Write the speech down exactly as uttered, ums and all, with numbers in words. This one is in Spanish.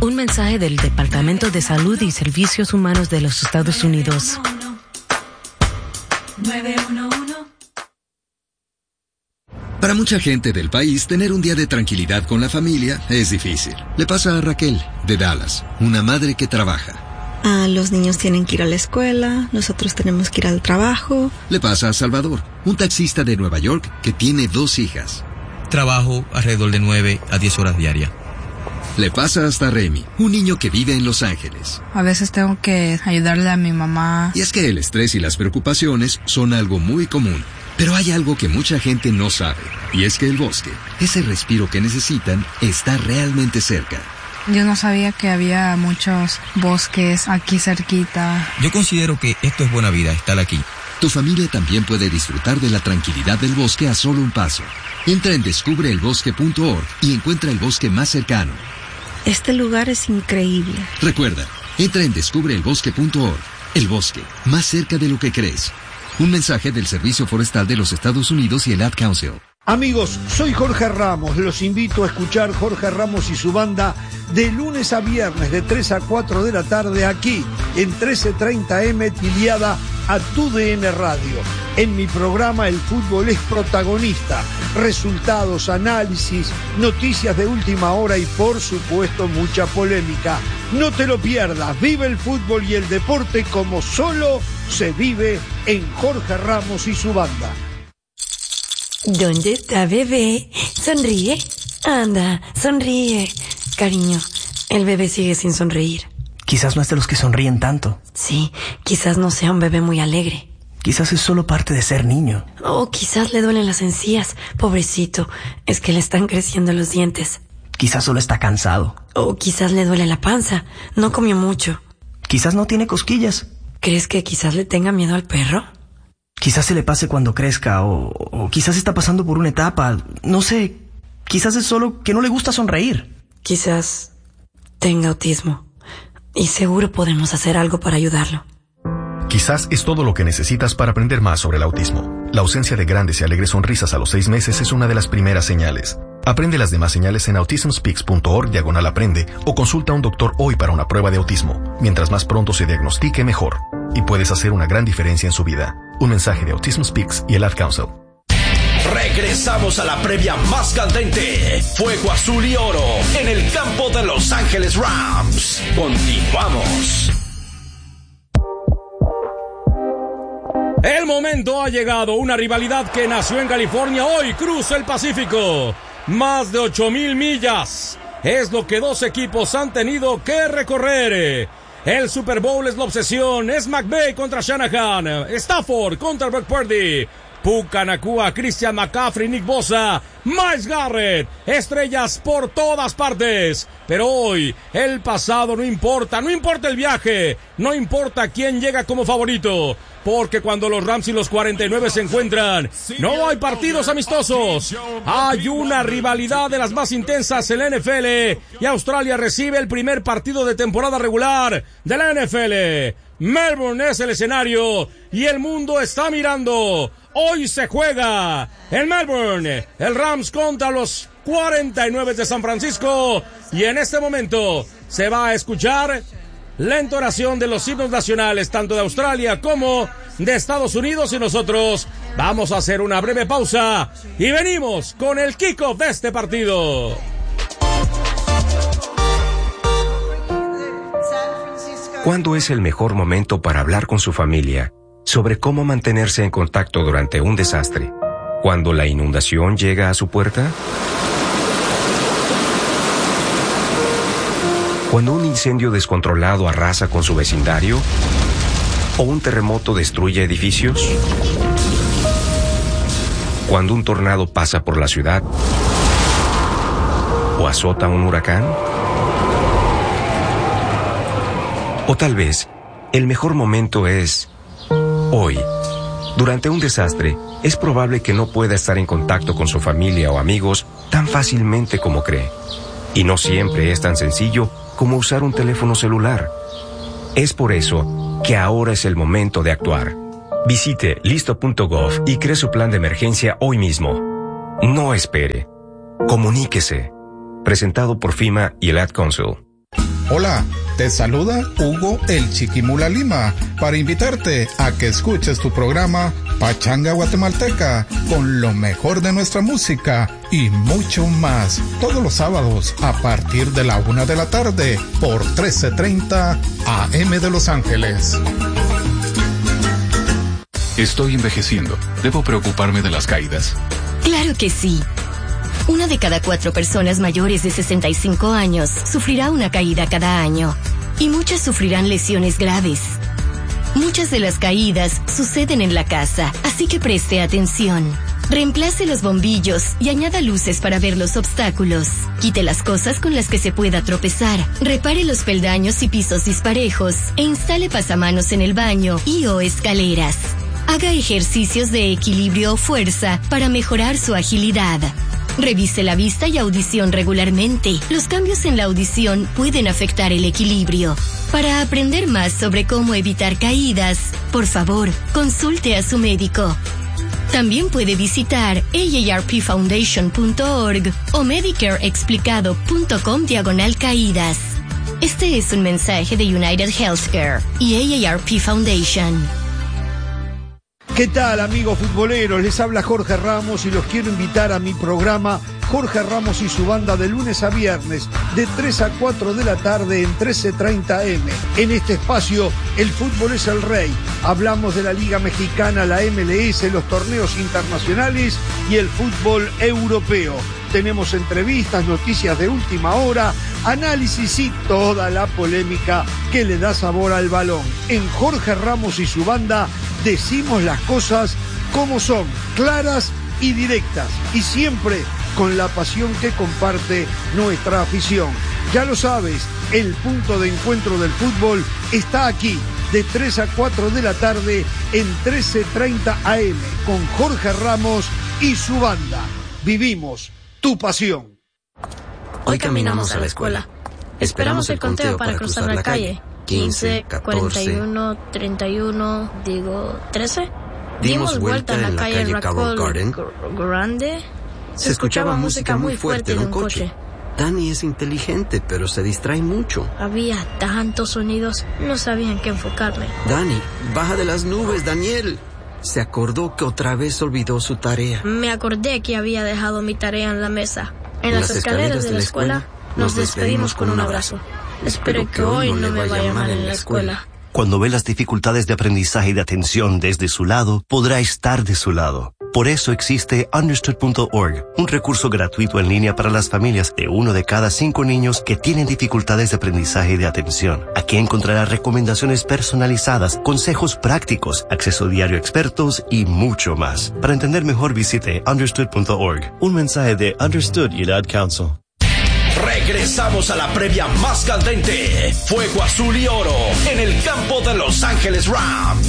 Un mensaje del Departamento de Salud y Servicios Humanos de los Estados Unidos. nueve uno uno. Para mucha gente del país, tener un día de tranquilidad con la familia es difícil. Le pasa a Raquel, de Dallas, una madre que trabaja. Ah, los niños tienen que ir a la escuela, nosotros tenemos que ir al trabajo. Le pasa a Salvador, un taxista de Nueva York que tiene dos hijas. Trabajo alrededor de nueve a diez horas diarias. Le pasa hasta a Remy, un niño que vive en Los Ángeles. A veces tengo que ayudarle a mi mamá. Y es que el estrés y las preocupaciones son algo muy común. Pero hay algo que mucha gente no sabe, y es que el bosque, ese respiro que necesitan, está realmente cerca. Yo no sabía que había muchos bosques aquí cerquita. Yo considero que esto es buena vida, estar aquí. Tu familia también puede disfrutar de la tranquilidad del bosque a solo un paso. Entra en descubre el bosque punto org y encuentra el bosque más cercano. Este lugar es increíble. Recuerda, entra en descubre el bosque punto org. El bosque, más cerca de lo que crees. Un mensaje del Servicio Forestal de los Estados Unidos y el Ad Council. Amigos, soy Jorge Ramos. Los invito a escuchar Jorge Ramos y su banda de lunes a viernes de tres a cuatro de la tarde aquí en trece treinta eme Tiliada a Tu D N Radio. En mi programa el fútbol es protagonista. Resultados, análisis, noticias de última hora y por supuesto mucha polémica. No te lo pierdas. Vive el fútbol y el deporte como solo se vive en Jorge Ramos y su banda. ¿Dónde está bebé? Sonríe. Anda, sonríe. Cariño, el bebé sigue sin sonreír. Quizás no es de los que sonríen tanto. Sí, quizás no sea un bebé muy alegre. Quizás es solo parte de ser niño. O quizás le duelen las encías. Pobrecito, es que le están creciendo los dientes. Quizás solo está cansado. O quizás le duele la panza. No comió mucho. Quizás no tiene cosquillas. ¿Crees que quizás le tenga miedo al perro? Quizás se le pase cuando crezca, o, o quizás está pasando por una etapa. No sé, quizás es solo que no le gusta sonreír. Quizás tenga autismo. Y seguro podemos hacer algo para ayudarlo. Quizás es todo lo que necesitas para aprender más sobre el autismo. La ausencia de grandes y alegres sonrisas a los seis meses es una de las primeras señales. Aprende las demás señales en autism speaks punto org diagonal aprende o consulta a un doctor hoy para una prueba de autismo. Mientras más pronto se diagnostique, mejor. Y puedes hacer una gran diferencia en su vida. Un mensaje de Autism Speaks y el Ad Council. Regresamos a la previa más candente. Fuego azul y oro en el campo de Los Ángeles Rams. Continuamos. El momento ha llegado. Una rivalidad que nació en California hoy cruza el Pacífico. Más de ocho mil millas. Es lo que dos equipos han tenido que recorrer. El Super Bowl es la obsesión. Es McVay contra Shanahan. Stafford contra Brock Purdy. Puka Nacua, Christian McCaffrey, Nick Bosa, Myles Garrett, estrellas por todas partes. Pero hoy, el pasado no importa, no importa el viaje, no importa quién llega como favorito. Porque cuando los Rams y los cuarenta y nueve se encuentran, no hay partidos amistosos. Hay una rivalidad de las más intensas en la N F L. Y Australia recibe el primer partido de temporada regular de la N F L. Melbourne es el escenario y el mundo está mirando. Hoy se juega en Melbourne el Rams contra los cuarenta y nueve de San Francisco. Y en este momento se va a escuchar la entonación de los himnos nacionales, tanto de Australia como de Estados Unidos. Y nosotros vamos a hacer una breve pausa y venimos con el kickoff de este partido. ¿Cuándo es el mejor momento para hablar con su familia sobre cómo mantenerse en contacto durante un desastre? ¿Cuando la inundación llega a su puerta? ¿Cuando un incendio descontrolado arrasa con su vecindario? ¿O un terremoto destruye edificios? ¿Cuando un tornado pasa por la ciudad? ¿O azota un huracán? O tal vez, el mejor momento es hoy. Durante un desastre, es probable que no pueda estar en contacto con su familia o amigos tan fácilmente como cree. Y no siempre es tan sencillo como usar un teléfono celular. Es por eso que ahora es el momento de actuar. Visite listo punto gov y cree su plan de emergencia hoy mismo. No espere. Comuníquese. Presentado por FEMA y el Ad Council. Hola, te saluda Hugo el Chiquimula Lima para invitarte a que escuches tu programa Pachanga Guatemalteca con lo mejor de nuestra música y mucho más todos los sábados a partir de la una de la tarde por trece treinta A M de Los Ángeles. Estoy envejeciendo. ¿Debo preocuparme de las caídas? Claro que sí. Una de cada cuatro personas mayores de sesenta y cinco años sufrirá una caída cada año, y muchas sufrirán lesiones graves. Muchas de las caídas suceden en la casa, así que preste atención. Reemplace los bombillos y añada luces para ver los obstáculos. Quite las cosas con las que se pueda tropezar. Repare los peldaños y pisos disparejos e instale pasamanos en el baño y o escaleras. Haga ejercicios de equilibrio o fuerza para mejorar su agilidad. Revise la vista y audición regularmente. Los cambios en la audición pueden afectar el equilibrio. Para aprender más sobre cómo evitar caídas, por favor, consulte a su médico. También puede visitar A A R P foundation punto org o medicareexplicado punto com diagonal caídas. Este es un mensaje de United Healthcare y A A R P Foundation. ¿Qué tal, amigos futboleros? Les habla Jorge Ramos y los quiero invitar a mi programa Jorge Ramos y su banda de lunes a viernes de tres a cuatro de la tarde en trece treinta A M. En este espacio, el fútbol es el rey. Hablamos de la Liga Mexicana, la M L S, los torneos internacionales y el fútbol europeo. Tenemos entrevistas, noticias de última hora, análisis y toda la polémica que le da sabor al balón. En Jorge Ramos y su banda decimos las cosas como son, claras y directas, y siempre con la pasión que comparte nuestra afición. Ya lo sabes, el punto de encuentro del fútbol está aquí, de tres a cuatro de la tarde en trece treinta A M, con Jorge Ramos y su banda. Vivimos tu pasión. Hoy caminamos a la escuela. Esperamos el conteo para cruzar la calle. quince, cuarenta y uno, treinta y uno, digo, trece. Dimos vuelta en la calle Carroll Garden. Grande. Se escuchaba música muy fuerte de un coche. Dani es inteligente, pero se distrae mucho. Había tantos sonidos, no sabía en qué enfocarme. Dani, baja de las nubes, Daniel. Se acordó que otra vez olvidó su tarea. Me acordé que había dejado mi tarea en la mesa. En, en las, las escaleras, escaleras de la escuela, escuela nos despedimos con un abrazo. Espero que hoy no me vaya mal en la escuela. Cuando ve las dificultades de aprendizaje y de atención desde su lado, podrá estar de su lado. Por eso existe understood punto org, un recurso gratuito en línea para las familias de uno de cada cinco niños que tienen dificultades de aprendizaje y de atención. Aquí encontrará recomendaciones personalizadas, consejos prácticos, acceso diario a expertos y mucho más. Para entender mejor, visite understood punto org. Un mensaje de Understood y Ad Council. Regresamos a la previa más candente. Fuego azul y oro en el campo de Los Ángeles Rams.